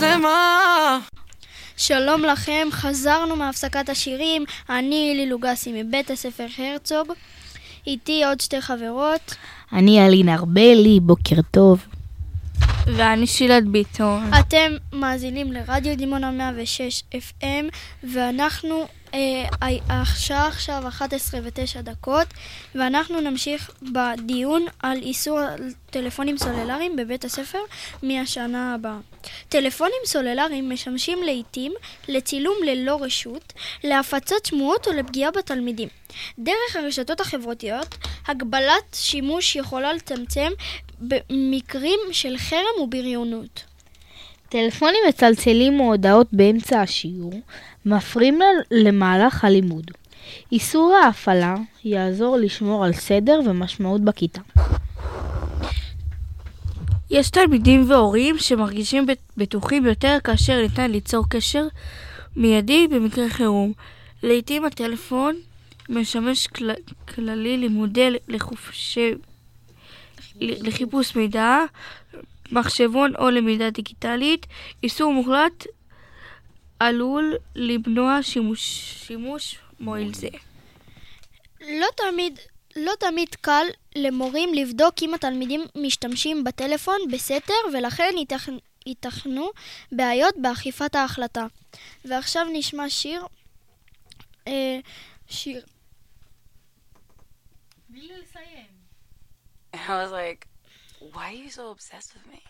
שלום לכם, חזרנו מהפסקת השירים. אני לילי לוגסי מבית הספר הרצוג, איתי עוד שתי חברות. אני אלינה ארבלי, בוקר טוב. ואני שילת ביטון. אתם מאזינים לרדיו דימונה 106 FM, ואנחנו עכשיו 11:09, ואנחנו נמשיך בדיון על איסור טלפונים סוללריים בבית הספר מהשנה הבאה. טלפונים סוללריים משמשים לעתים לצילום ללא רשות, להפצת שמועות או לפגיעה בתלמידים. דרך הרשתות החברתיות, הגבלת שימוש יכולה לצמצם במקרים של חרם ובריונות. טלפונים מצלצלים או הודעות באמצע השיעור מפריעים למהלך הלימוד. איסור ההפעלה יעזור לשמור על סדר ומשמעות בכיתה. יש תלמידים והורים שמרגישים בטוחים יותר כאשר ניתן ליצור קשר מיידי במקרה חירום. לעתים הטלפון משמש כללי לימודי לחיפוש מידע, מחשבון או למידה דיגיטלית. איסור מוחלט עלול למנוע שימוש מועיל זה. לא תמיד קל למורים לבדוק אם התלמידים משתמשים בטלפון בסתר, ולכן ייתכנו בעיות באכיפת ההחלטה. ועכשיו נשמע שיר. I was like, why are you so obsessed with me?